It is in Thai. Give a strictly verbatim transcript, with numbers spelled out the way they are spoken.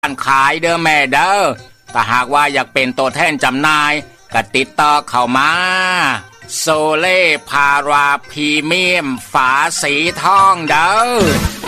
การขายเด้อแม่เด้อถ้าหากว่าอยากเป็นตัวแทนจำหน่ายก็ติดต่อเข้ามาโซเล่พาราพรีเมียมฝาสีทองเด้อ